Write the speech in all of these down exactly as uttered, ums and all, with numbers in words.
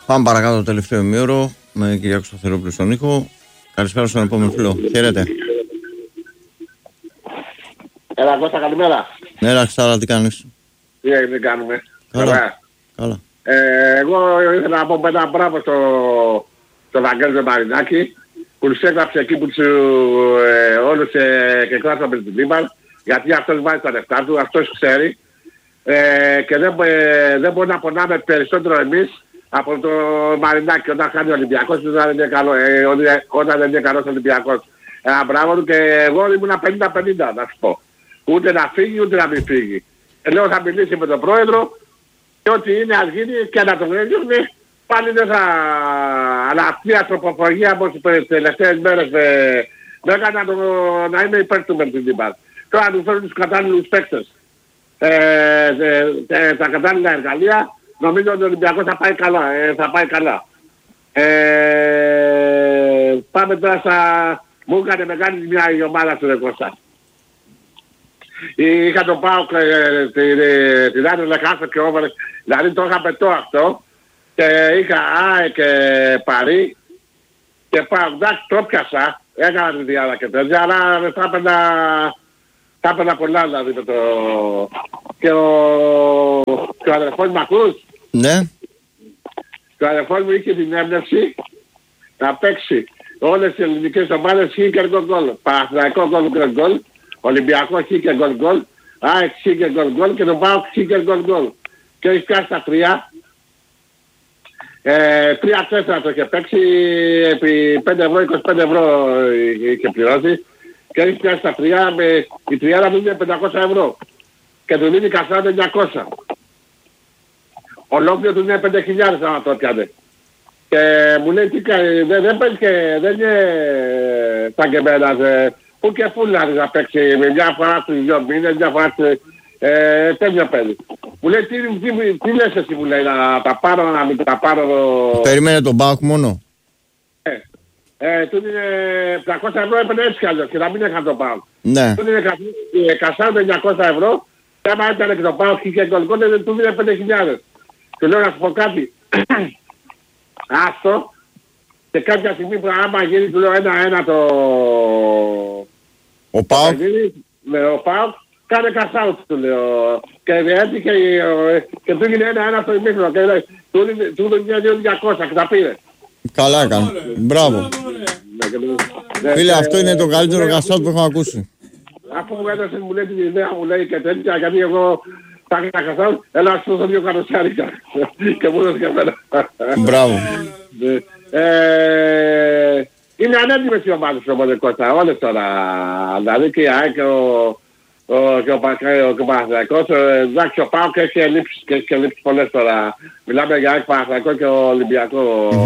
Πάμε παρακάτω το τελευταίο ημίωρο με Κυριάκο Σταθερόπουλο στον ήχο. Καλησπέρα στον επόμενο φίλο. Χαίρετε. Έλα Κώστα, καλημέρα. Έλα Ξάρα, τι κάνεις? Τι έγινε, κάνουμε? Καλά. Καλά. Ε, εγώ ήθελα να πω ένα μπράβο στο, στο Βαγγέλη Μαρινάκη που τους έγραψε εκεί που τους ε, όλους ε, και κλάσαμε την Λίμπαν, γιατί αυτός βάζει τα λεφτά του, αυτός ξέρει ε, και δεν, ε, δεν μπορεί να πονάμε περισσότερο εμείς από το Μαρινάκη όταν χάνει ο Ολυμπιακός όταν δεν είναι, καλό, ε, όταν δεν είναι καλός Ολυμπιακός. Ένα μπράβο του και εγώ ήμουν πενήντα πενήντα να σου πω. Ούτε να φύγει ούτε να μην φύγει. Ε, λέω θα μιλήσει με τον πρόεδρο και ό,τι είναι ας γίνει και να τον έδιωχνε πάλι δεν θα... Αλλά αυτή η ανθρωποφαγία από τις τελευταίες μέρες με, με έκανε να, να είμαι υπέρ του Μερτινίμπαν. Τώρα να του φέρουν τους κατάλληλους παίκτες. Ε, ε, ε, τα κατάλληλα εργαλεία νομίζω ότι ο Ολυμπιακός θα πάει καλά. Ε, θα πάει καλά. Ε, πάμε τώρα στα... Μου έκανε μεγάλη μια η ομάδα του Ρεκώστα. Είχα τον ΠΑΟΚ την άλλη δεκάστο και over, δηλαδή το είχα πετώ αυτό και είχα ΑΕ και Παρί και ΠΑΟΚ, εντάξει το πιάσα, έκανα τη διάδα και τέτοια, αλλά θα έπαιρνα, θα έπαιρνα πολλά δηλαδή με το... Και ο, και ο αδερφός μου ακούς? Ναι. Και ο αδερφός μου είχε την έμπνευση να παίξει όλες τις ελληνικές ομάδες χ και γκολ γκολ. Παναθηναϊκό γκολ γκολ γκολ, Ολυμπιακό χ και γκολ γκολ, ΑΕΚ χ και γκολ γκολ και τον ΠΑΟΚ χ και γκολ γκολ. Και έχει πιάσει τα τρία. Ε, τρία τέσσερα το είχε παίξει, επί πέντε ευρώ, είκοσι πέντε ευρώ είχε πληρώσει. Και έχει πιάσει τα τρία, με, η τριάδα του είναι πεντακόσια ευρώ. Και του δίνει κασάντε εννιακόσια. Ολόκληρο του είναι πέντε χιλιάδες άμα το πιάνε. Και μου λέει τι κάνει, δεν, δεν παίζει και δεν είναι σαν και εμένα, που και πού δηλαδή να παίξει με μια φορά στους δυο μήνες, μια φορά στους ε, τέτοια παίζει. Μου λέει τι, τι, τι λες εσύ, μου λέει, να τα πάρω, να μην τα πάρω. Περιμένε τον ΠΑΟΚ μόνο. Ε, ε, του είναι τριακόσια ευρώ έπαιρνε έτσι κι αλλιώς και να μην έχανε τον ΠΑΟΚ. Ναι. Του είναι κασάντε εννιακόσια ευρώ και άμα έπαιρνε και τον ΠΑΟΚ και γκολ δεν του είναι πέντε χιλιάδες. Του λέω να σου πω κάτι. Άστο και κάποια στιγμή που άμα γίνει του λέω ένα-ένα το... Ο ΠΑΟΚ. Με ο ΠΑΟΚ κάνε κασάουτ του λέω. Και έτσι και, και του έγινε ένα-ένα στο ημίχρονο και λέει του δίνει δύο διακόσια και τα πήρε. Καλά έκανε. Μπράβο. Φίλε, αυτό είναι το καλύτερο κασάουτ που έχω ακούσει. Αφού μου έδωσε μου λέει την ιδέα μου λέει και τέτοια γιατί εγώ θα έκανα κασάουτ, έλα σου δώσω δύο καροσιάρικα. Και μου έδωσε και εμένα. Μπράβο. Ε, είναι ανέντιμες οι ομάδες του οπότε Κώστα, όλες τώρα. Δηλαδή και η ΑΕΚ και ο Παναθηναϊκός. Εντάξει, ο ΠΑΟΚ έχει ελλείψεις και έχει ελλείψεις πολλές τώρα. Μιλάμε για ΑΕΚ, Παναθηναϊκό και ο Ολυμπιακό.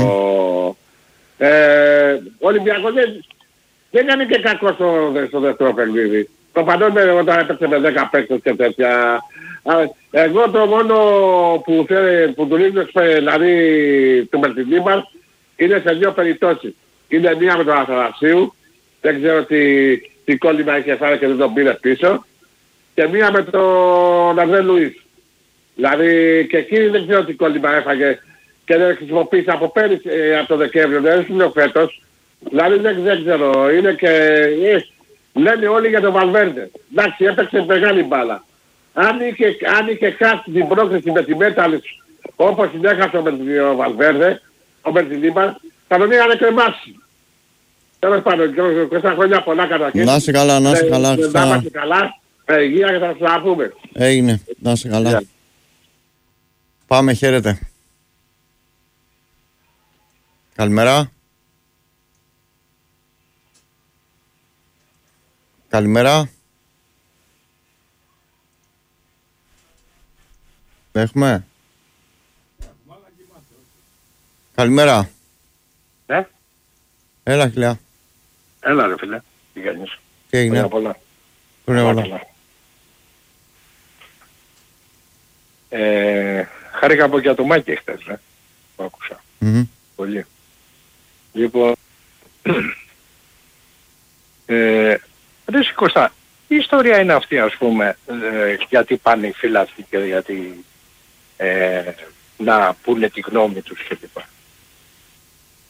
Ε, ο Ολυμπιακός δεν, δεν είναι και κακός στο, στο δεύτερο παιχνίδι. Το παντών όταν έπαιξε με δέκα παίκτες και τέτοια. Εγώ το μόνο που, θέλει, που του λύνει δηλαδή του Μερτινίμπαν είναι σε δύο περιπτώσεις. Είναι μία με τον Αθανασίου, δεν ξέρω τι, τι κόλλημα είχε φάει και δεν τον πήρε πίσω. Και μία με τον Αντρέ Λουίς. Δηλαδή και εκεί δεν ξέρω τι κόλλημα έφαγε και δεν χρησιμοποίησε από πέρυσι, ε, από το Δεκέμβριο, δεν είναι φέτος. Δηλαδή δεν, δεν ξέρω, είναι και... Ε, λένε όλοι για τον Βαλβέρντε. Εντάξει, έπαιξε μεγάλη μπάλα. Αν είχε, αν είχε χάσει την πρόκριση με τη Μέταλης όπως την έχασε ο Βαλβέρντε, ο Μερτινίμπαν, θα τον είχαν κρεμάσει. Τέλος πάντων, και στα χρόνια πολλά καταρχήν. Να είσαι καλά, να είσαι καλά. Να είμαστε καλά, με υγεία και θα σας πούμε. Έγινε, να είσαι καλά. Πάμε, χαίρετε. Καλημέρα. Καλημέρα. Έχουμε. Καλημέρα. Ναι. Έλα, χιλιά. Έλα ρε φίλε. Τι κάνεις? Τι έγινε? Πολλά. Πολλά. Ε, χάρηκα από για το Μάκη χτες, ρε. Που άκουσα. Mm-hmm. Πολύ. Λοιπόν... ε, ρε Κωστά, η ιστορία είναι αυτή ας πούμε, ε, γιατί πάνε οι φίλαθλοι και γιατί ε, να πούνε τη γνώμη τους και λοιπά.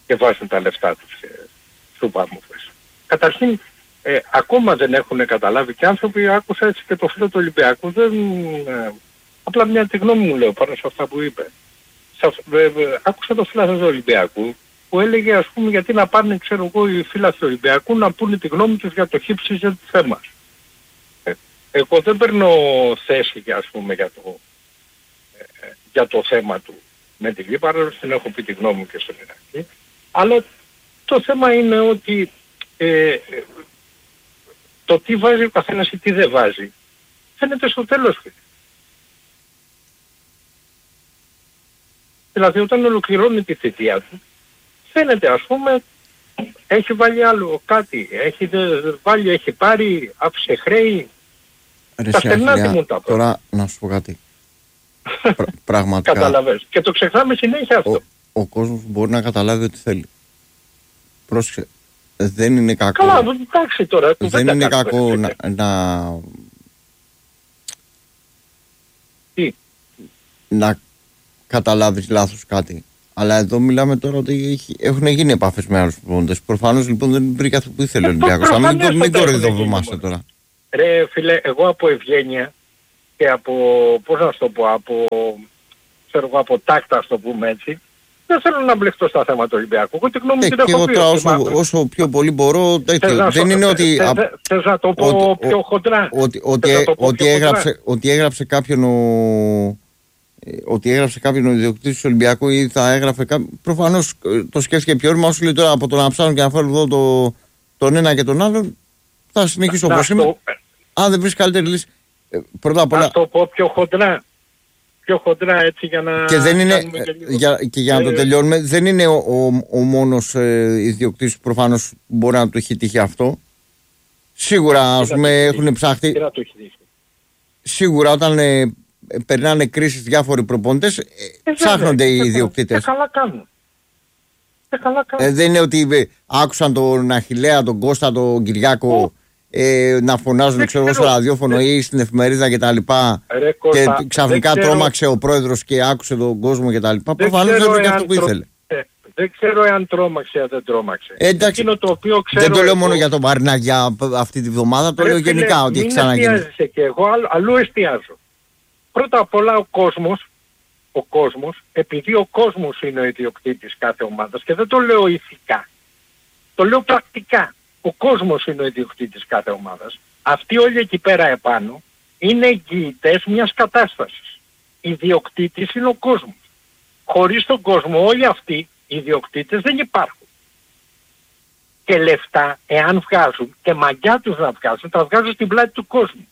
και βάζουν τα λεφτά τους στους βάμμουφες. Καταρχήν, ε, ακόμα δεν έχουν καταλάβει και άνθρωποι, άκουσα έτσι και το φίλο του Ολυμπιακού, δεν, ε, απλά μια τη γνώμη μου λέω πάνω σε αυτά που είπε. Σα, ε, ε, άκουσα το φίλο του Ολυμπιακού που έλεγε, ας πούμε, γιατί να πάνε, ξέρω εγώ, οι φίλοι του Ολυμπιακού να πούνε τη γνώμη τους για το χύψη για το θέμα. Ε, εγώ δεν παίρνω θέση για, ας πούμε, για το, ε, για το θέμα του με τη Λίπαρο, δεν έχω πει τη γνώμη μου και στον Ηρακλή, αλλά το θέμα είναι ότι ε, το τι βάζει ο καθένας ή τι δεν βάζει φαίνεται στο τέλος. Δηλαδή όταν ολοκληρώνει τη θητεία του φαίνεται, ας πούμε, έχει βάλει άλλο κάτι, έχει βάλει, έχει πάρει, άφησε χρέη. Ρε, τα στενά τιμούν τα τώρα. Τώρα να σου πω κάτι. Πρα, πραγματικά. Καταλαβες. Και το ξεχνάμε συνέχεια αυτό. Ο, ο κόσμος μπορεί να καταλάβει ό,τι θέλει. Πρόσεξε. Δεν είναι κακό. Καλά, εντάξει τώρα. Δεν είναι κακό να, να... Τι? να καταλάβεις λάθος κάτι. Αλλά εδώ μιλάμε τώρα ότι έχει, έχουν γίνει επαφές με άλλους προπονητές. Προφανώς λοιπόν δεν βρήκε αυτό που ήθελε ο Ολυμπιακός. Θα μην το, μην το ρεδοβόμαστε τώρα. Ρε φίλε, εγώ από ευγένεια και από, πώς να σου το πω, από, ξέρω εγώ, από τάκτα, ας το πούμε έτσι, δεν θέλω να μπλεχτώ στα θέματα του Ολυμπιακού. Εγώ την γνώμη την έχω πει. Όσο, όσο πιο πολύ μπορώ, τέτοιο. Δεν είναι ότι... Θες να το πω πιο χοντρά. Ότι έγραψε κάποιον ο... ότι έγραψε κάποιον ο ιδιοκτήτης του Ολυμπιακού ή θα έγραφε κάποιον. Προφανώς το σκέφτηκε πιο όρμα. Όσο λέει τώρα από το να ψάχνω και να φέρω εδώ το, τον ένα και τον άλλον, θα συνεχίσω όπως είμαι. Αν δεν βρεις καλύτερη λύση. Πρώτα απ' όλα. Να το πω πιο χοντρά. Πιο χοντρά έτσι για να. Και, δεν είναι, και, για, και για να το τελειώνουμε, δεν είναι ο, ο, ο μόνος ε, ιδιοκτήτης που προφανώς μπορεί να του έχει τύχει αυτό. Σίγουρα, ας πούμε, έχουν ψάχτη. Σίγουρα όταν ε, περνάνε κρίσεις διάφοροι προπονητές, ε, ε, ψάχνονται οι ιδιοκτήτες. Και καλά κάνουν. Και καλά κάνουν. Ε, δεν είναι ότι ε, άκουσαν τον Αχιλλέα, τον Κώστα, τον Κυριάκο ε, να φωνάζουν ξέρω, στο ραδιόφωνο ε, ή στην εφημερίδα κτλ. Και, και ξαφνικά τρόμαξε ο πρόεδρος και άκουσε τον κόσμο κτλ. Προφανώς δεν είναι και αυτό που ήθελε. Ε, δεν ξέρω εάν τρόμαξε ή δεν τρόμαξε. Ε, εντάξει, το οποίο ξέρω δεν το λέω εγώ... μόνο για τον Μαρινά για αυτή τη βδομάδα, το λέω γενικά ότι έχει ξαναγίνει. Μην εστιάζεσαι και εγώ, αλλ, αλλού εστιάζω. Πρώτα απ' όλα ο κόσμος, ο κόσμος, επειδή ο κόσμος είναι ο ιδιοκτήτης κάθε ομάδας και δεν το λέω ηθικά, το λέω πρακτικά. Ο κόσμος είναι ο ιδιοκτήτης κάθε ομάδας. Αυτοί όλοι εκεί πέρα επάνω είναι εγγυητές μιας κατάστασης. Ιδιοκτήτης είναι ο κόσμος. Χωρίς τον κόσμο όλοι αυτοί οι ιδιοκτήτες δεν υπάρχουν. Και λεφτά, εάν βγάζουν, και μαγιά τους να βγάζουν, τα βγάζουν στην πλάτη του κόσμου.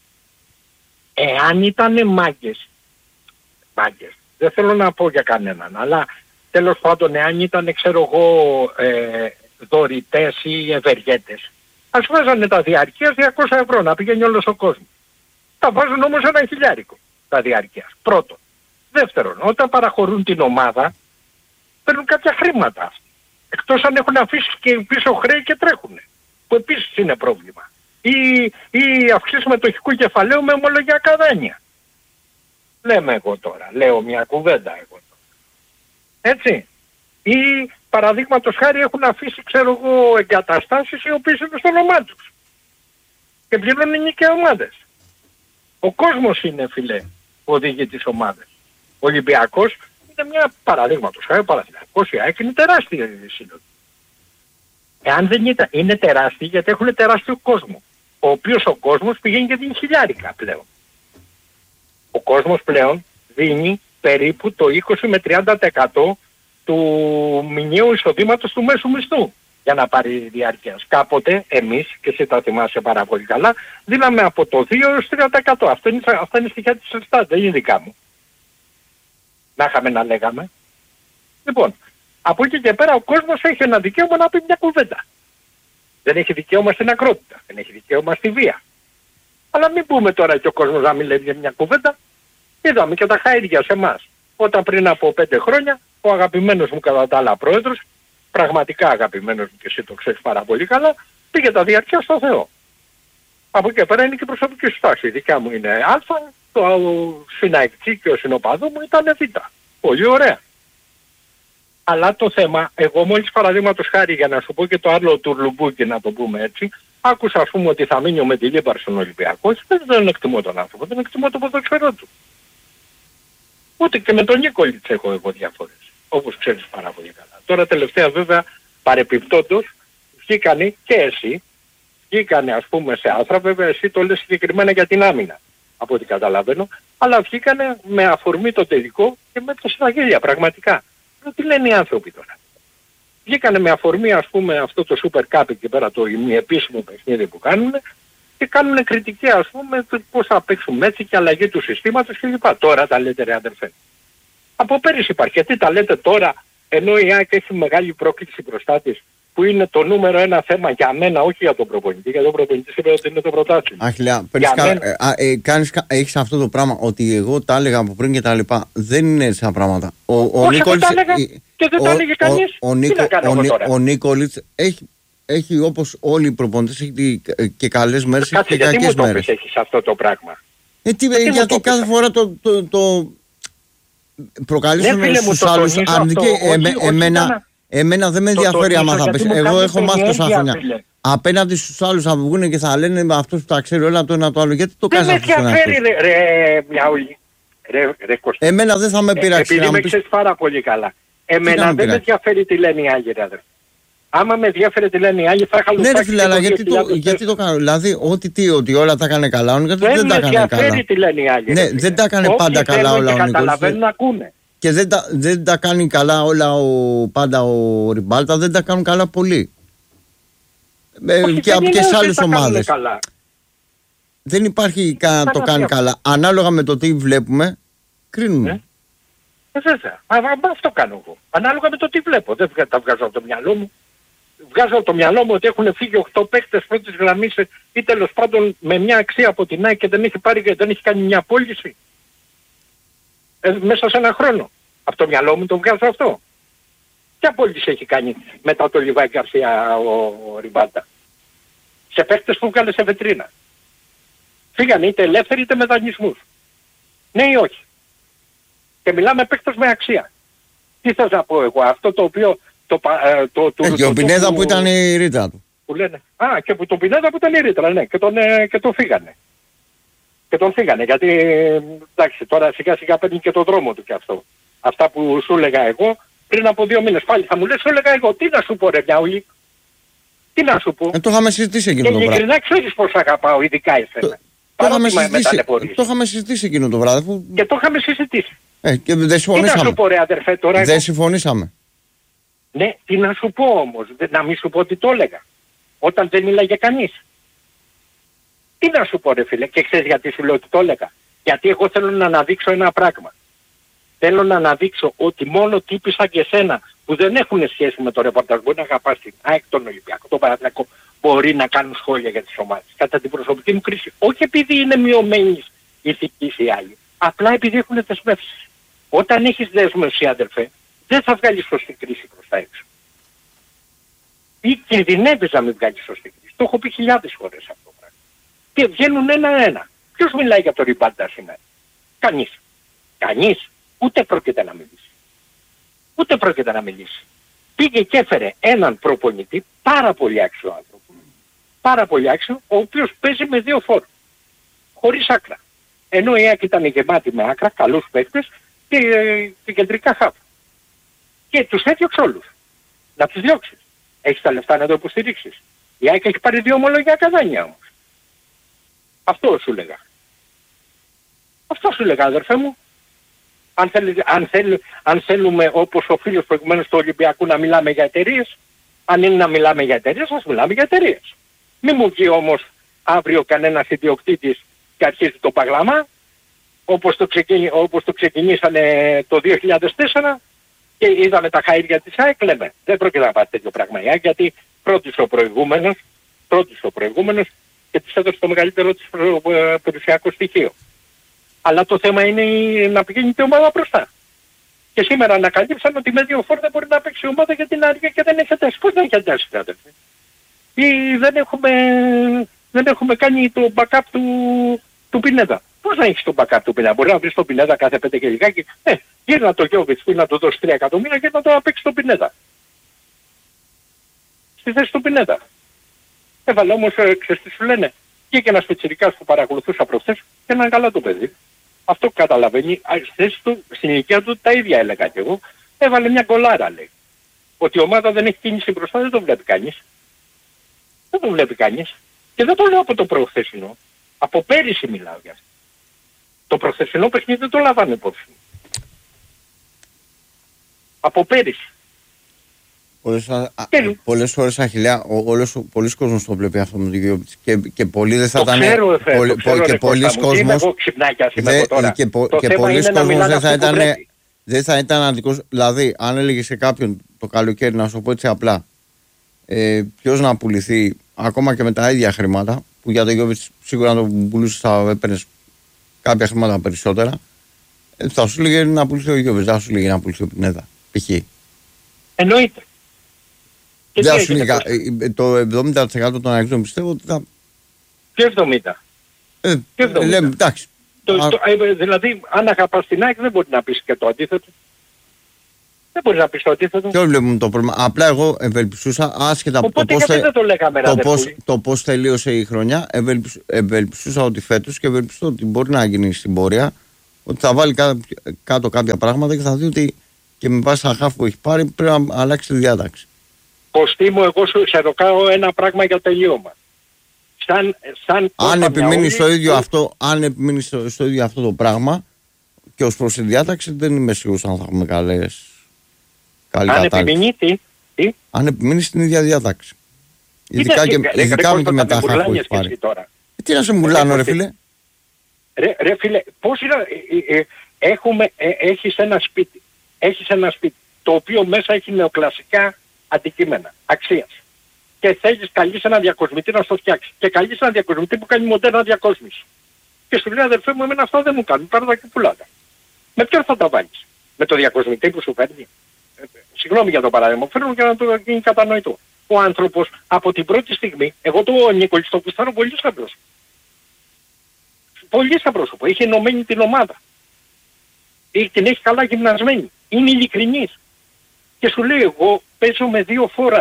Εάν ήτανε μάγκες, μάγκες, δεν θέλω να πω για κανέναν, αλλά τέλος πάντων εάν ήταν, ξέρω εγώ, ε, δωρητές ή ευεργέτες, ας βάζανε τα διαρκείας διακόσια ευρώ να πηγαίνει όλος ο κόσμος. Τα βάζουν όμως ένα χιλιάρικο τα διαρκείας. Πρώτον. Δεύτερον, όταν παραχωρούν την ομάδα, παίρνουν κάποια χρήματα αυτοί. Εκτός αν έχουν αφήσει και πίσω χρέη και τρέχουν, που επίσης είναι πρόβλημα. Ή, ή αυξήσεις μετοχικού κεφαλαίου με ομολογιακά δάνεια. Λέμε εγώ τώρα, λέω μια κουβέντα εγώ τώρα. Έτσι. Ή παραδείγματος χάρη έχουν αφήσει, ξέρω εγώ, εγκαταστάσεις οι οποίες είναι στο όνομά τους. Και πληρώνουν και ομάδες. Ο κόσμος είναι, φιλέ, που οδηγεί τις ομάδες. Ο Ολυμπιακός είναι μια παραδείγματος χάρη, ο Παναθηναϊκός, η ΑΕΚ είναι τεράστια σύλλογη. Εάν δεν ήταν, είναι τεράστιοι γιατί έχουν τεράστιο κόσμο. Ο οποίος ο κόσμος πηγαίνει και δίνει χιλιάρικα πλέον. Ο κόσμος πλέον δίνει περίπου το είκοσι με τριάντα τοις εκατό του μηνιαίου εισοδήματος του μέσου μισθού για να πάρει διάρκειας. Κάποτε εμείς, και εσύ τα θυμάσαι πάρα πολύ καλά, δίναμε από το δύο έως τρία τοις εκατό. Αυτό είναι, αυτά είναι στοιχεία της Ελστάτ, δεν είναι δικά μου. Να είχαμε να λέγαμε. Λοιπόν, από εκεί και πέρα ο κόσμος έχει ένα δικαίωμα να πει μια κουβέντα. Δεν έχει δικαίωμα στην ακρότητα, δεν έχει δικαίωμα στη βία. Αλλά μην πούμε τώρα και ο κόσμος να μην λέει μια κουβέντα. Είδαμε και τα χαΐρια σε εμάς. Όταν πριν από πέντε χρόνια ο αγαπημένος μου κατά τα άλλα πρόεδρος, πραγματικά αγαπημένος μου και εσύ το ξέρεις πάρα πολύ καλά, πήγε τα διαρκεία στο Θεό. Από εκεί πέρα είναι και η προσωπική στάση. Η δικιά μου είναι Α, το συναϊκτή και ο συνοπαδό μου ήταν Β. Πολύ ωραία. Αλλά το θέμα, εγώ μόλις παραδείγματος χάρη για να σου πω και το άλλο του Λουμπούκι να το πούμε έτσι, άκουσα ας πούμε ότι θα μείνει ο Μεντιλίμπαρ στον Ολυμπιακό, δεν τον εκτιμώ τον άνθρωπο, δεν εκτιμώ το ποδοσφαιρό του. Ούτε και με τον Νίκολιτς έχω εγώ διαφορές, όπως ξέρεις πάρα πολύ καλά. Τώρα τελευταία βέβαια παρεπιπτόντως βγήκανε και εσύ, βγήκανε ας πούμε σε άθρα, βέβαια εσύ το λες συγκεκριμένα για την άμυνα, από ό,τι καταλαβαίνω, αλλά βγήκανε με αφορμή το τελικό και με τα συναγγέλια πραγματικά. Τι λένε οι άνθρωποι τώρα. Βγήκανε με αφορμή ας πούμε αυτό το Super Cup εκεί πέρα το ημιεπίσημο παιχνίδι που κάνουν και κάνουν κριτική ας πούμε πώς θα παίξουμε έτσι και αλλαγή του συστήματος κλπ. Τώρα τα λέτε ρε αδερφέ. Από πέρυσι υπάρχει. Γιατί τα λέτε τώρα ενώ η ΑΕΚ έχει μεγάλη πρόκληση μπροστά της που είναι το νούμερο ένα θέμα για μένα, όχι για τον προπονητή. Για τον προπονητή είπε ότι είναι το πρωτάθλημα. Αχιλιά, ε, έχεις αυτό το πράγμα ότι εγώ τα έλεγα από πριν και τα λοιπά. Δεν είναι έτσι τα πράγματα. Ο, ο όχι, Νίκολιτς, τα έλεγα και δεν ο, τα έλεγε κανείς. Ο, ο, Νίκο, ο, ο Νίκολιτς έχει, έχει όπως όλοι οι προπονητές έχει και καλές μέρες και κακές μέρες. Γιατί μου το πες έχεις αυτό το πράγμα. Ε, τι, γιατί γιατί κάθε φορά το, το, το προκαλείς στους άλλους. Εμένα... Εμένα δεν με ενδιαφέρει άμα θα πεις. Εγώ έχω μάθει τόσα χρόνια. Απέναντι στους άλλους θα βγουν και θα λένε με αυτούς που τα ξέρει όλα το ένα το άλλο. Γιατί το κάνεις αυτό? Δεν με ενδιαφέρει ρε Μιαούλη. Εμένα δεν θα με πειράξει. Επειδή με ξέρεις πάρα πολύ καλά. Εμένα δεν με ενδιαφέρει τι λένε οι Άγιοι ρε. Άμα με ενδιαφέρει τι λένε οι Άγιοι θα είχα λουφάξει. Ναι ρε φίλε, αλλά γιατί το κάνω? Δηλαδή ότι τι, ότι όλα τα έκανε καλά. Γιατί δεν τα έκανε καλά. Δεν με ενδιαφέρει τι λένε οι Άγιοι. Ναι, δεν τα έκανε πάντα καλά όλα ο Νίκολιτς. Και δεν τα, δεν τα κάνει καλά όλα ο, πάντα ο Ριμπάλτα, δεν τα κάνουν καλά πολύ. Όχι, και και, και σε άλλες ομάδες. Δεν υπάρχει κανένα το κάνει καλά. Ανάλογα με το τι βλέπουμε, κρίνουμε. Ε, βέβαια. Αυτό κάνω εγώ. Ανάλογα με το τι βλέπω. Δεν τα βγάζω από το μυαλό μου. Βγάζω από το μυαλό μου ότι έχουν φύγει οκτώ παίκτες πρώτης γραμμής ή τέλος πάντων με μια αξία από την ΑΕΚ και δεν έχει, πάρει, δεν έχει κάνει μια πώληση. Ε, μέσα σε ένα χρόνο. Από το μυαλό μου το βγάζω αυτό. Ποια πώληση έχει κάνει μετά το Λιβάη Γκαρσία ο, ο Ριμπάλτα? Σε παίκτες που βγάλε σε βετρίνα. Φύγανε είτε ελεύθεροι είτε με δανεισμούς. Ναι ή όχι? Και μιλάμε παίκτες με αξία. Τι θες να πω εγώ? Αυτό το οποίο... Το, το, το, ε, το, και ο Πινέδα το, που ήταν η ρήτρα του. Που λένε. Α, και το Πινέδα που ήταν η ρήτρα, ναι. Και τον, και τον φύγανε. Και τον φύγανε, γιατί εντάξει τώρα σιγά σιγά παίρνει και το δρόμο του και αυτό. Αυτά που σου έλεγα εγώ πριν από δύο μήνες πάλι θα μου λες, σου έλεγα εγώ, τι να σου πω ρε Μιαούλη, τι να σου πω. Ε, το είχαμε συζητήσει εκείνο το βράδυ. Και ειλικρινά ξέρεις πως αγαπάω, ειδικά εσένα. Το, το, είχαμε συζητήσει, το είχαμε συζητήσει εκείνο το βράδυ. Που... Και το είχαμε συζητήσει. Ε, και δεν συμφωνήσαμε. Τι να σου πω ρε αδερφέ τώρα. Δεν συμφωνήσαμε. Ναι, τι να σου πω όμως, να μην σου πω ότι το έλεγα. Όταν δεν μίλαγε κανείς. Τι να σου πω ρε φίλε, και ξέρεις γιατί σου λέω ότι το έλεγα? Γιατί εγώ θέλω να αναδείξω ένα πράγμα. Θέλω να αναδείξω ότι μόνο τύποι σαν και εσένα που δεν έχουν σχέση με το ρεπορτάζ, μπορεί να αγαπάς την ΑΕΚ, τον Ολυμπιακό, τον Παναθηναϊκό, μπορεί να κάνουν σχόλια για τις ομάδες. Κατά την προσωπική μου κρίση, όχι επειδή είναι μειωμένης ηθικής ή άλλοι, απλά επειδή έχουν δεσμεύσεις. Όταν έχεις δέσμευση αδερφέ, δεν θα βγάλεις σωστή κρίση προς τα έξω. Ή κινδυνεύεις να μην βγάλεις σωστή κρίση. Το έχω πει χιλιάδες φορές αυτό. Και βγαίνουν ένα-ένα. Ποιος μιλάει για το Ριμπάλτα σήμερα? Κανείς. Κανείς. Ούτε πρόκειται να μιλήσει. Ούτε πρόκειται να μιλήσει. Πήγε και έφερε έναν προπονητή, πάρα πολύ άξιο άνθρωπο. Πάρα πολύ άξιο, ο οποίος παίζει με δύο φόρ. Χωρίς άκρα. Ενώ η ΑΕΚ ήταν γεμάτη με άκρα, καλούς παίκτες και, ε, και κεντρικά χαφ. Και τους έδιωξε όλους. Να τους διώξεις. Έχεις τα λεφτά να το υποστηρίξεις. Η ΑΕΚ έχει πάρει δύο ομολογιακά δάνεια όμως. Αυτό σου λέγα. Αυτό σου λέγα αδερφέ μου. Αν, θέλει, αν, θέλει, αν θέλουμε όπως ο φίλος προηγουμένως του Ολυμπιακού να μιλάμε για εταιρείες, αν είναι να μιλάμε για εταιρείες, ας μιλάμε για εταιρείες. Μη μου βγει όμως αύριο κανένας ιδιοκτήτης και αρχίζει το παγλαμά, όπως το, ξεκινή, όπως το ξεκινήσανε το δύο χιλιάδες τέσσερα και είδαμε τα χαΐρια της ΑΕΚ, λέμε. Δεν πρόκειται να πάει τέτοιο πράγμα η ΑΕΚ, γιατί πρώτης ο προηγούμενος, πρώτης ο προηγούμενος και της έδωσε το μεγαλύτερο της περιουσιακό στοιχείο. Αλλά το θέμα είναι να πηγαίνει η ομάδα μπροστά. Και σήμερα ανακαλύψαν ότι με δύο φόρ δεν μπορεί να παίξει η ομάδα γιατί είναι αργία και δεν έχει αντάσει. Πώς δεν έχει αντάσει αδερφέ? Ή δεν έχουμε, δεν έχουμε κάνει το backup του, του Πινέδα. Πώς να έχεις τον backup του Πινέδα? Μπορεί να βρεις τον Πινέδα κάθε πέντε και λιγάκι. Ε, γύρνα το Γιώβιτς που να του δώσει τρία εκατομμύρια και να το παίξει τον Πινέδα. Στη θέση του Πινέδα. Έβαλε όμως, ε, ξέρεις τι σου λένε. Και ένας πιτσιρικάς που παρακολουθούσα προχθές και έναν καλά το παιδί. Αυτό καταλαβαίνει. Στη θέση του, στην ηλικία του τα ίδια έλεγα κι εγώ. Έβαλε μια γκολάρα, λέει. Ότι η ομάδα δεν έχει κίνηση μπροστά, δεν το βλέπει κανείς. Δεν το βλέπει κανείς. Και δεν το λέω από το προχθεσινό. Από πέρυσι μιλάω για αυτό. Το προχθεσινό παιχνίδι δεν το λάβανε υπόψη. Από πέρυσι. Πολλές, α, και... πολλές φορές, Αχιλλέα, όλος ο πολλής κόσμος το βλέπει αυτό με το Γιώβιτς και, και πολλοί δεν θα ήταν... Ξέρω, εφέ, πολλοί, το ξέρω, και πολλοί κόσμος... Δε, και, πο, και πολλοί κόσμος δεν θα ήταν... Δεν θα ήταν αντικός... Δηλαδή, αν έλεγε σε κάποιον το καλοκαίρι, να σου πω έτσι απλά, ε, ποιος να πουληθεί ακόμα και με τα ίδια χρήματα, που για το Γιώβιτς σίγουρα να το πουλήσεις θα έπαιρνες κάποια χρήματα περισσότερα, ε, θα σου λέγε να πουληθεί ο Γιώβιτς, θα σου λέγε να πουληθεί ο Πινέδα, π.χ. Εννοείται. Δεν σου λέγα, το εβδομήντα τοις εκατό των αριθμών πιστεύω ότι θα... Και εβδομήντα. Ε, εβδομήντα. Λέμε, εντάξει. Το, Α... το, ε, δηλαδή, αν αγαπάς την ΑΕΚ δεν μπορεί να πεις και το αντίθετο. Δεν μπορεί να πεις το αντίθετο. Και όλοι βλέπουμε το πρόβλημα. Απλά εγώ ευελπιστούσα, άσχετα από το πώς, θε... δεν το, λέγαμε, το, πώς, το πώς τελείωσε η χρονιά, ευελπιστούσα, ευελπιστούσα ότι φέτος και ευελπιστώ ότι μπορεί να γίνει στην πορεία, ότι θα βάλει κάτω, κάτω κάποια πράγματα και θα δει ότι και με βάση τα χάφ που έχει πάρει πρέπει να αλλάξει τη διάταξη. Κωστή μου, εγώ σου σε ρωτάω ένα πράγμα για τελείωμα. Σαν, σαν αν επιμένει στο ίδιο αυτό, αν επιμένει στο, στο ίδιο αυτό το πράγμα και ως προς τη διάταξη, δεν είμαι σίγουρος αν θα έχουμε καλές. Καλή αν επιμείνει, τι, τι. Αν επιμείνει στην ίδια διάταξη. Ειδικά και, και, ειδικά με και με τα χάφ που έχει πάρει. Τώρα. Ε, τι να σε μουλάνω, ρε φίλε. Ρε, ρε φίλε, πώς είναι, ε, ε, έχουμε, ε, έχεις ένα σπίτι, έχεις ένα σπίτι, το οποίο μέσα έχει νεοκλασικά αντικείμενα, αξίας. Και θέλεις καλείς ένα διακοσμητή να στο φτιάξει. Και καλείς ένα διακοσμητή που κάνει μοντέρνα διακόσμηση. Και σου λέει αδερφέ μου, εμένα αυτό δεν μου κάνουν, πάρω τα και πουλάτα. Με ποιον θα τα βάλεις? Με το διακοσμητή που σου φέρνει? Ε, συγγνώμη για το παράδειγμα, φέρνω για να το γίνει κατανοητό. Ο άνθρωπος από την πρώτη στιγμή, εγώ το Νίκολης το κουστάρω πολύ σαν πρόσωπο. Πολύ σαν πρόσωπο, είχε ενωμένη την ομάδα. Την έχει καλά γυμνασμένη. Είναι ειλικρινής. Και σου λέει εγώ παίζω με δύο φόρα.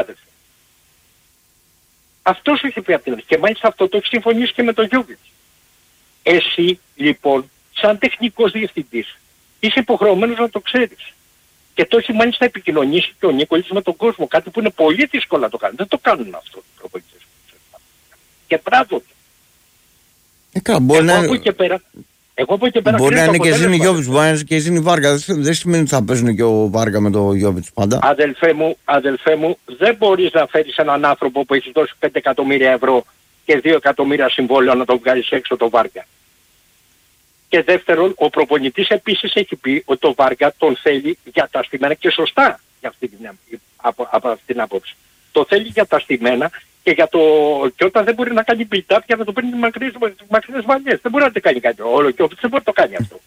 Αυτό σου είχε πει από την αρχή. Και μάλιστα αυτό το έχει συμφωνήσει και με τον Γιώβιτς. Εσύ λοιπόν σαν τεχνικός διευθυντής είσαι υποχρεωμένος να το ξέρεις. Και το έχει μάλιστα επικοινωνήσει και ο Νίκολης με τον κόσμο. Κάτι που είναι πολύ δύσκολο να το κάνουν. Δεν το κάνουν αυτό οι προπονητές. Και μπράβο. Ε, καλά, μπορεί να... από και πέρα, εγώ από και πέρα μπορεί να είναι και Ζήνη Γιώβιτς, μπορεί να είναι και Ζήνη Βάργα. Δεν, δεν σημαίνει ότι θα παίζουν και ο Βάργα με το Γιώβιτς πάντα. Αδελφέ μου, αδελφέ μου, δεν μπορείς να φέρεις έναν άνθρωπο που έχει δώσει πέντε εκατομμύρια ευρώ και δύο εκατομμύρια συμβόλαιο να τον βγάλεις έξω το Βάργα. Και δεύτερον, ο προπονητής επίσης έχει πει ότι το Βάργα τον θέλει για τα στημένα και σωστά για αυτή την, από, από αυτή την άποψη. Το θέλει για τα στημένα και, για το, και όταν δεν μπορεί να κάνει build-up για να το παίρνει μακρύς, μακρύς βαλιές. Δεν μπορεί να το κάνει κάτι. Ο Γιώβιτς δεν μπορεί να το κάνει αυτό.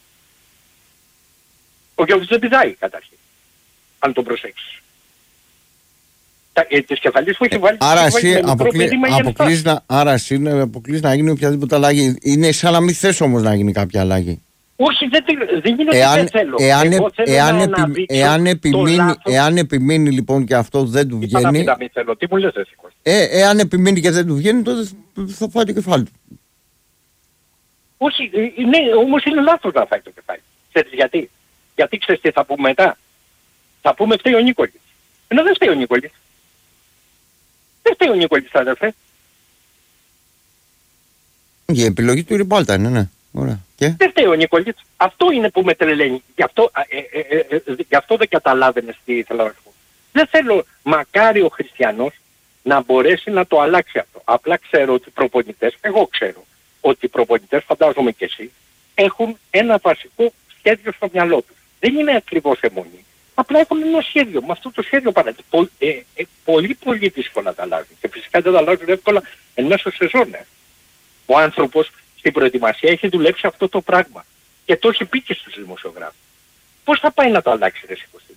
Ο Γιώβιτς δεν πηδάει καταρχήν. Αν τον προσέξεις. Ε, τις κεφαλής που έχει βάλει... Ε, άρα εσύ αποκλείς να, άρα εσύ αποκλείς να γίνει οποιαδήποτε αλλαγή. Είναι σαν να μην θες όμως να γίνει κάποια αλλαγή. Όχι, δεν, δεν είναι ότι δεν θέλω. Εάν, Εγώ θέλω εάν, να επι, εάν, επιμείνει, εάν επιμείνει λοιπόν και αυτό δεν του βγαίνει... Τι να μην θέλω, τι μου λες εσύ? Ε, εάν επιμείνει και δεν του βγαίνει, τότε θα φάει το κεφάλι του. Όχι, ναι, όμως είναι λάθος να φάει το κεφάλι. Ξέρεις γιατί? Γιατί ξέρεις τι θα πούμε μετά? Θα πούμε φταίει ο Νίκολης. Ενώ δεν φταίει ο Νίκολης. Δεν φταίει ο Νίκολης, αδερφέ. Η επιλογή του Ριμπάλτα είναι, ναι. Ωραία. Και? Δεν φταίει ο Νίκολης. Αυτό είναι που με τρελαίνει. Γι' αυτό, ε, ε, ε, ε, γι' αυτό δεν καταλάβαινες τι ήθελα να πω. Δεν θέλω μακάρι ο Χριστιανός να μπορέσει να το αλλάξει αυτό. Απλά ξέρω ότι οι προπονητές, εγώ ξέρω ότι οι προπονητές, φαντάζομαι και εσύ, έχουν ένα βασικό σχέδιο στο μυαλό τους. Δεν είναι ακριβώς αιμονή. Απλά έχουν ένα σχέδιο. Με αυτό το σχέδιο παραδείγμα. Πο, ε, ε, πολύ πολύ δύσκολα τα αλλάζουν. Και φυσικά δεν τα αλλάζουν εύκολα εν μέσω σεζόν. Ο άνθρωπος στην προετοιμασία έχει δουλέψει αυτό το πράγμα. Και το έχει πει και στους δημοσιογράφους. Πώς θα πάει να το αλλάξει ρε Κωστή?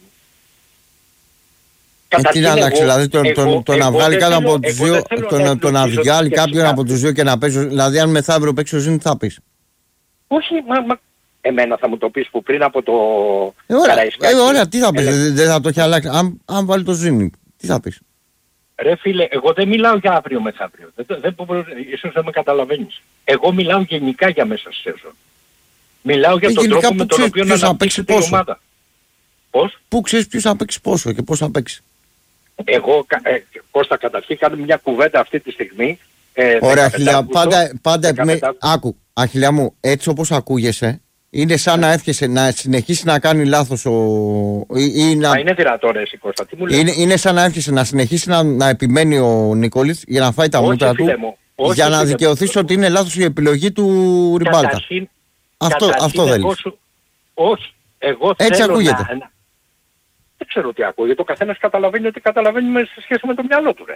Ε, τι να αλλάξει, δηλαδή το, εγώ, το, το εγώ, να βγάλει κάτω από τους δύο, το, το να βγάλει κάποιον από τους δύο και να παίζει, δηλαδή αν μεθαύριο παίξει ο Ζήνη θα πεις. Όχι, μα, μα εμένα θα μου το πεις που πριν από το ε, ωραία, Καραϊσκάκι. Ε, ωραία, τι θα πεις, Έλε... δεν θα το έχει αλλάξει. Αν, αν βάλει το Ζήνη, τι θα πεις. Ρε φίλε, εγώ δεν μιλάω για αύριο μεθαύριο. Δεν, δεν, ίσως δεν με καταλαβαίνεις. Εγώ μιλάω γενικά για μέσα στη σεζόν. Μιλάω για ε, τον τρόπο με τον οποίο να αναπτύξει την ομάδα. Πώς? Πού ξέρεις ποιος θα παίξει πόσο και πώς θα παίξει. Εγώ, ε, Κώστα, καταρχήν κάνω μια κουβέντα αυτή τη στιγμή. Ε, ωραία, Αχιλιά, πάντα, πάντα με, άκου, Αχιλιά μου, έτσι όπως ακούγεσαι, είναι σαν να εύχεσαι να συνεχίσει να κάνει λάθος ο... Ή, ή να... Μα είναι δυνατόν ρε εσύ Κώστα, τι μου λες. Είναι, είναι σαν να εύχεσαι να συνεχίσει να, να επιμένει ο Νικόλης για να φάει τα μούτρα του, όχι, για να δικαιωθείς ότι είναι λάθος η επιλογή του Ριμπάλτα. Καταρχήν, αυτό αυτό δεν είναι. Όχι, εγώ έτσι θέλω ακούγεται. Να... Δεν ξέρω τι ακούγεται, ο καθένας καταλαβαίνει ότι καταλαβαίνει σε σχέση με το μυαλό του ρε.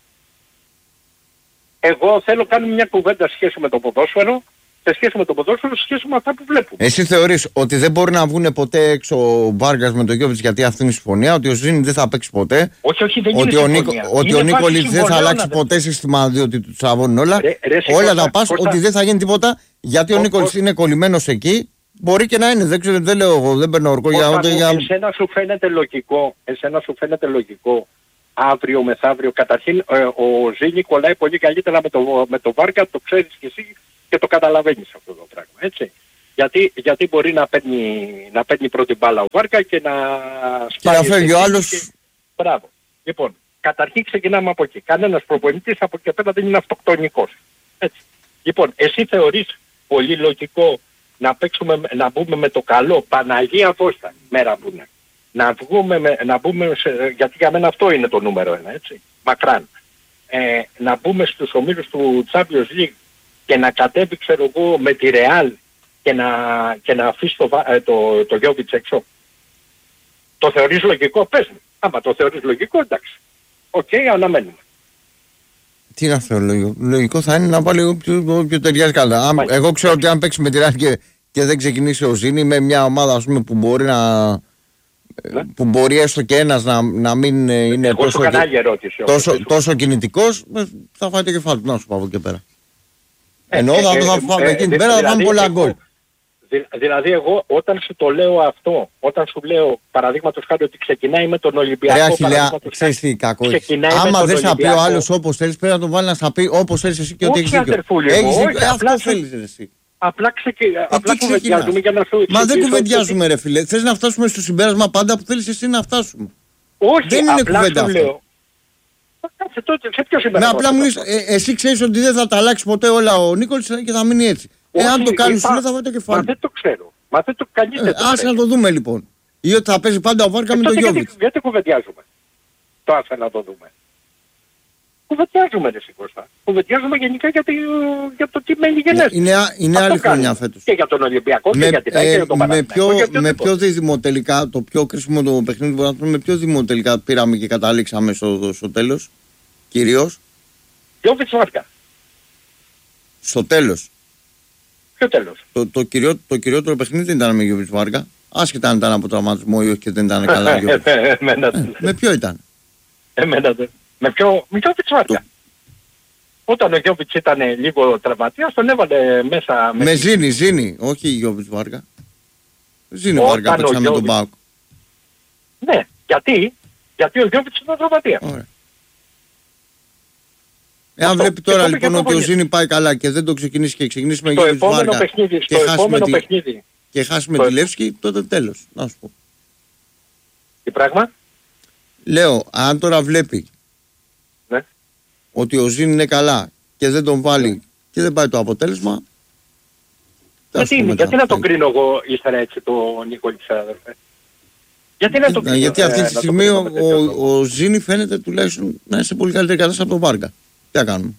Εγώ θέλω να κάνω μια κουβέντα σε σχέση με το ποδόσφαιρο, σε σχέση με το ποδόσφαιρο, σε σχέση με αυτά που βλέπουμε. Εσύ θεωρείς ότι δεν μπορεί να βγουν ποτέ έξω ο Βάργας με τον Γιώβιτς γιατί αυτή είναι η συμφωνία, ότι ο Ζήνη δεν θα παίξει ποτέ, όχι, όχι, δεν ότι είναι ο, Νίκο, ότι ο Νίκολης δεν θα αλλάξει ποτέ σύστημα διότι του τσαβώνουν όλα, ρε, ρε, όλα τα πας, ότι δεν θα γίνει τίποτα γιατί ο, ο Νίκολης είναι κολλημένος εκεί. Μπορεί και να είναι, δεν ξέρω, δεν λέω εγώ, δεν παίρνω ορκό για ό,τι για... Εσένα σου φαίνεται λογικό, εσένα σου φαίνεται λογικό αύριο μεθαύριο. Καταρχήν ε, ο Ζήνη κολλάει πολύ καλύτερα με το, με το Βάρκα, το ξέρεις και εσύ και το καταλαβαίνεις αυτό το πράγμα, έτσι. Γιατί, γιατί μπορεί να παίρνει, να παίρνει πρώτη μπάλα ο Βάρκα και να σπάει. Και να φεύγει ο άλλος. Και... Μπράβο. Λοιπόν, καταρχήν ξεκινάμε από εκεί. Κανένας προπονητής από εκεί πέρα δεν είναι αυτοκτονικός. Έτσι. Λοιπόν, εσύ θεωρείς πολύ λογικό να παίξουμε, να μπούμε με το καλό, Παναγία Βόστα, μέρα που είναι. Να βγούμε, με, να μπούμε, σε, γιατί για μένα αυτό είναι το νούμερο ένα, έτσι, μακράν. Ε, να μπούμε στους ομίλους του Champions League και να κατέβει, ξέρω εγώ, με τη Real και να, και να αφήσει το, το, το Γιώβιτς έξω. Το θεωρείς λογικό, πες μου. Άμα το θεωρείς λογικό, εντάξει. Οκ, okay, αναμένουμε. Τι να θεωρώ λογικό. Λογικό θα είναι να βάλει πιο, πιο ταιριάζει καλά. Αν, εγώ ξέρω ότι αν παίξει με τη Real και, και δεν ξεκινήσει ο Ζήνη με μια ομάδα ας πούμε, που μπορεί να... Ναι. Που μπορεί έστω και ένας να, να μην είναι εγώ τόσο, και, ερώτηση, τόσο, τόσο κινητικός, θα φάει το κεφάλι του, να σου πω από εκεί πέρα. Ε, Ενώ ε, θα, ε, θα φάμε ε, εκεί ε, πέρα, δηλαδή, θα φάμε πολλά εγώ, γκολ. Δη, δηλαδή εγώ όταν σου το λέω αυτό, όταν σου λέω παραδείγματος χάρη ότι ξεκινάει με τον Ολυμπιακό. Ρε Αχιλιά, ξέρεις τι κακό έχει. Άμα δεν θα πει ο άλλος όπως θέλεις, πρέπει να τον βάλει να θα πει όπως θέλεις εσύ και ότι έχεις δίκιο. Έχεις δίκιο, αυτό θέλεις εσύ. Απλά, ξεκι... ε, απλά κουβεντιάζουμε για να σου... Μα δεν κουβεντιάζουμε ρε φίλε. Θες να φτάσουμε στο συμπέρασμα πάντα που θέλεις εσύ να φτάσουμε. Όχι, δεν είναι κουβέντα αυτό. Λέω. Σε, τότε, σε ποιο συμπέρασμα. Με απλά μου λες, ε, εσύ ξέρεις ότι δεν θα τα αλλάξει ποτέ όλα ο Νίκολης και θα μείνει έτσι. Όχι, εάν το κάνεις σου λέει θα βάλει το κεφάλι. Μα δεν το ξέρω. Μα δεν το κανείς δεν το άσε να το δούμε λοιπόν. Ή ότι θα παίζει πάντα ο Βάρκα ε, με τον Γιώβιτς. Γιατί, γιατί κουβεντιάζουμε. Το άσε να το δούμε. Κουβεντιάζουμε ρε Κώστα. Κουβεντιάζουμε γενικά για, τη, για το τι μένει γενές. Είναι, είναι άλλη χρονιά φέτος. Και για τον Ολυμπιακό με, και για την ΑΕΚ ε, και για τον Παναθηναϊκό. Με ποιο δίδυμο τελικά, το πιο κρίσιμο το παιχνίδι που με ποιο δίδυμο τελικά πήραμε και καταλήξαμε στο, στο τέλος. Κυρίως. Γιώβιτς Βάρκα. Στο τέλος. Ποιο τέλος. Το, το, κυριό, το κυριότερο παιχνίδι δεν ήταν με Γιώβιτς Βάρκα. Άσχετα αν ήταν από τραυματισμό ή όχι και δεν ήταν καλά. ε, με ποιο ήταν. Εμένα δεν. Με ποιο Γιώβιτς Βάρκα. Το... Όταν ο Γιώβιτς ήταν λίγο τραυματίας, τον έβαλε μέσα... Με, με Ζήνη, Ζήνη, όχι Γιώβιτς Βάρκα. Ζήνη Βάρκα, παίξαμε Γιώβιτς... τον Πάοκ. Ναι, γιατί, γιατί ο Γιώβιτς ήταν τραυματίας. Ωραία. Εάν βλέπει τώρα λοιπόν ότι ο Ζήνη πάει καλά και δεν το ξεκινήσει και ξεκινήσει με Γιώβιτς Βάρκα παιχνίδι, και χάσουμε, τη... παιχνίδι. Και χάσουμε το... τη Λεύσκη, τότε τέλος. Να σου πω. Τι πράγμα? Λέω, αν τώρα βλέπει ναι. ότι ο Ζήνη είναι καλά και δεν τον βάλει ναι. και δεν πάει το αποτέλεσμα. Γιατί, γιατί να τον κρίνω εγώ ύστερα έτσι το Νίκολη αδερφέ. Γιατί να τον κρίνω. Γιατί αυτή ε, τη στιγμή ο, ο, ο Ζήνη φαίνεται τουλάχιστον να είναι σε πολύ καλύτερη κατάσταση από τον Βάρκα. Τι θα κάνουμε.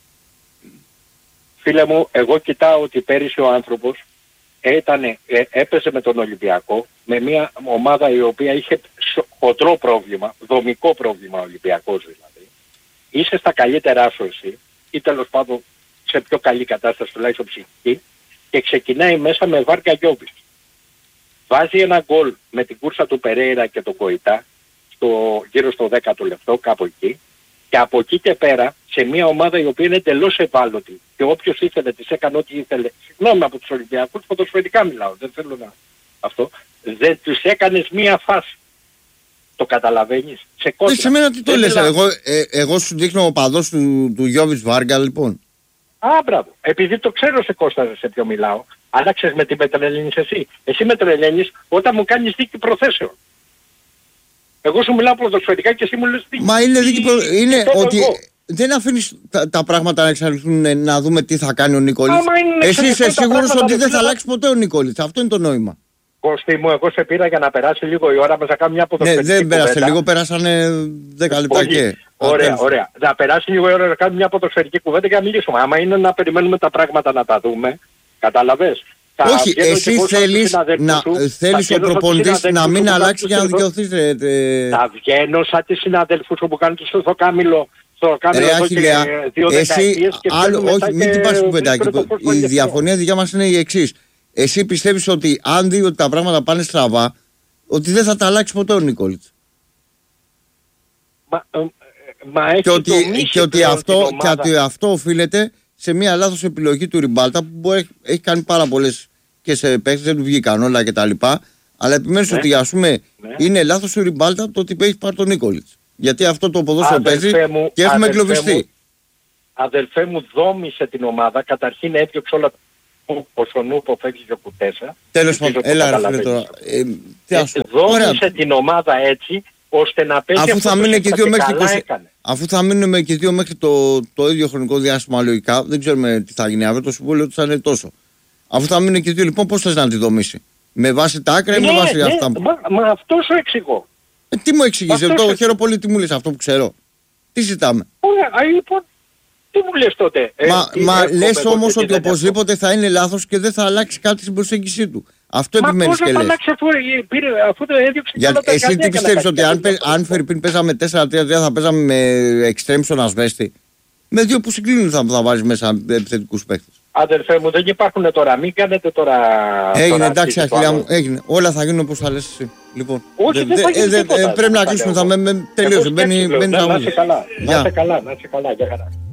Φίλε μου, εγώ κοιτάω ότι πέρυσι ο άνθρωπος ήτανε, ε, έπαιζε με τον Ολυμπιακό, με μια ομάδα η οποία είχε χοντρό πρόβλημα, δομικό πρόβλημα ο Ολυμπιακός δηλαδή. Είσαι στα καλύτερά σου εσύ, ή τέλος πάντων σε πιο καλή κατάσταση τουλάχιστον ψυχική, και ξεκινάει μέσα με Βάρκα Γιώβιτς. Βάζει ένα γκολ με την κούρσα του Περέιρα και τον Κοϊτά, στο, γύρω στο δέκατο λεπτό, κάπου εκεί, και από εκεί και πέρα, σε μια ομάδα η οποία είναι εντελώς ευάλωτη, και όποιος ήθελε τις έκανε ό,τι ήθελε. Συγγνώμη από τους Ολυμπιακούς, ποδοσφαιρικά μιλάω, δεν θέλω να... Αυτό. Δεν τους έκανες μία φάση. Το καταλαβαίνεις. Σε κόντρα. Σε μένα τι το λες, εγώ, ε, εγώ σου δείχνω ο παδός του, του Γιώβιτς Βάργα λοιπόν. Α, μπράβο. Επειδή το ξέρω σε Κώστα σε ποιο μιλάω, άλλαξες με τι με τρελαίνεις εσύ. Εσύ με τρελαίνεις όταν μου κάνεις δίκη προθέσεων. Εγώ σου μιλάω ποδοσφαιρικά και εσύ μου λες δίκη. Μα είναι δίκη προ... είναι ότι εγώ. Δεν αφήνεις τα, τα πράγματα να εξαρτηθούν, να δούμε τι θα κάνει ο Νικόλιτς. Εσύ είσαι σίγουρος ότι δεν θα αλλάξει ποτέ ο Νικόλιτς. Αυτό είναι το νόημα. Κωστή μου, εγώ σε πήρα για να περάσει λίγο η ώρα μας να κάνω μια ποδοσφαιρική κουβέντα. Ναι, δεν πέρασε κουβέντα. λίγο, πέρασανε δέκα λεπτά και... Ωραία, ωραία. Να περάσει λίγο η ώρα να κάνουμε μια ποδοσφαιρική κουβέντα και να μιλήσουμε. Άμα είναι να περιμένουμε τα πράγματα να τα δούμε, κατάλαβες. Όχι, εσύ θέλεις, να, θέλεις ο προπονητής να μην αλλάξει για να δικαιωθείς. Θα βγαίνω σαν τις συναδέλφους που κάνουν το στροφοκάμιλο. Ρε Αχιλλέα, εσύ, άλλο, όχι, μην την πάρεις κουβεντάκι. Η διαφωνία δικιά μας είναι η εξής. Εσύ πιστεύεις ότι αν δει ότι τα πράγματα πάνε στραβά, ότι δεν θα τα αλλάξει ποτέ ο Νικόλιτς. Μα, ε, μα έχει και ότι, και ότι αυτό, και ότι αυτό οφείλεται σε μια λάθος επιλογή του Ριμπάλτα που μπορεί, έχει κάνει πάρα πολλές και σε παίκτες, δεν του βγήκαν όλα κτλ. Αλλά επιμένεις ναι. ότι ας πούμε ναι. είναι λάθος του Ριμπάλτα το ότι έχει πάρει τον Νικόλιτς. Γιατί αυτό το ποδόσφαιρο παίζει μου, και έχουμε εγκλωβιστεί. Αδελφέ μου, δόμησε την ομάδα. Καταρχήν έδιωξε όλα ο Σονούπο φεύγει και ο Κουτέσα. Τέλος πάντων, έλα ρε φίλε τώρα. Ε, τι ας πω. Δόμησε Ωραία. την ομάδα έτσι ώστε να παίζει αφού θα μείνουν και δύο μέχρι είκοσι. Αφού θα μείνουμε και δύο μέχρι το, το ίδιο χρονικό διάστημα λογικά, δεν ξέρουμε τι θα γίνει αύριο, το συμβούλιο του θα είναι τόσο. Αφού θα μείνουν και δύο, λοιπόν, πώς θες να τη δομήσει. Με βάση τα άκρα ή ναι, με βάση ναι, αυτά. Μα, μα αυτό σου εξηγώ. Ε, τι μου εξηγείς, εγώ το χαίρο πολύ, τι μου λες αυτό που ξέρω. Τι ζητάμε. Ωραία, λοιπόν, τι μου λες τότε. Μα, ε, μα λες όμως ότι οπωσδήποτε θα είναι λάθος και δεν θα αλλάξει κάτι στην προσέγγιση του. Αυτό επιμένεις και λες. Μα πώς θα αλλάξει αφού, πήρε, αφού το έδιωξε και όλα τα εσύ τι πιστεύεις, ότι αν, αν Φερρυπίν παίζαμε τέσσερα τρία τρία θα παίζαμε με εξτρέμ στον ασβέστη. Με δύο που συγκλίνουν θα, θα βάζεις μέσα επιθετικούς παίκτες. Αδερφέ μου, δεν υπάρχουν τώρα, μην κάνετε τώρα... Έγινε, τώρα εντάξει Αχιλλέα μου, έγινε. Όλα θα γίνουν όπως θα λες εσύ. Λοιπόν, όχι, δε, δεν θα δε, δε, πρέπει να κλείσουμε, θα με τελείωσε. Μπαίνει, μπαίνει να είσαι καλά, να είσαι καλά, να είσαι καλά, για χαρά.